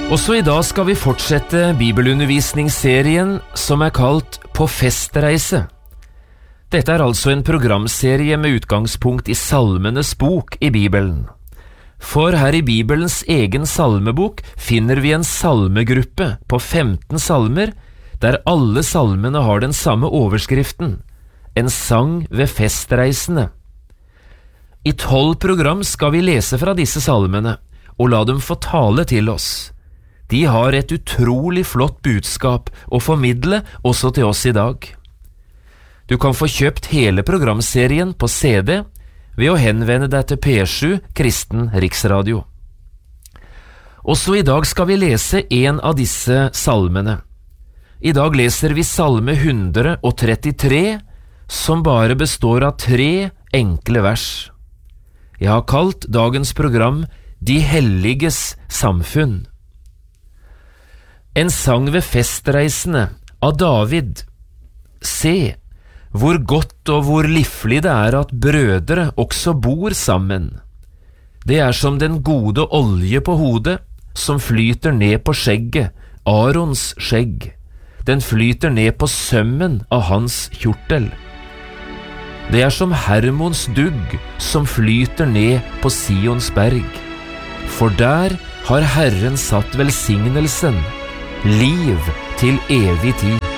Også i dag skal vi fortsette bibelundervisningsserien som kalt På festreise. Dette altså en programserie med utgangspunkt i Salmenes bok i Bibelen. For her i Bibelens egen salmebok finner vi en salmegruppe på 15 salmer, der alle salmene har den samme overskriften, en sang ved festreisene. I 12 program skal vi lese fra disse salmene, og la dem få tale til oss. De har et utrolig flott budskap å formidle også til oss i dag. Du kan få kjøpt hele programserien på CD ved å henvende deg til P7 Kristen Riksradio. Også i dag skal vi lese en av disse salmene. I dag leser vi salme 133, som bare består av 3 enkle vers. Jeg har kalt dagens program De helliges samfunn. En sang ved festreisene av David. Se, hvor godt og hvor livlig det at brødre også bor sammen. Det som den gode olje på hodet, som flyter ned på skjegget, Arons skjegg. Den flyter ned på sømmen av hans kjortel. Det som Hermons dugg, som flyter ned på Sions berg. For der har Herren satt velsignelsen, liv til evig tid.